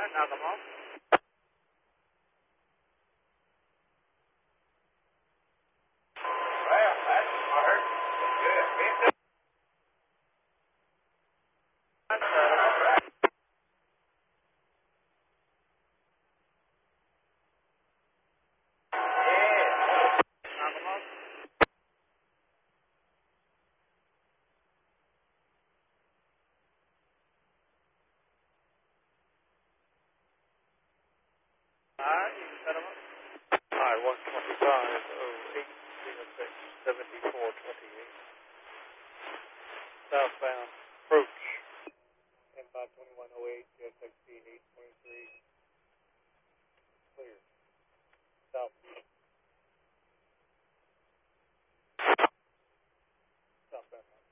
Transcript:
knock them off. Well, that's smart. Good. Alright, you can set them up. Alright, 125, 08, 7428. Southbound approach. M52108, JSXC 823. Clear. South. Southbound.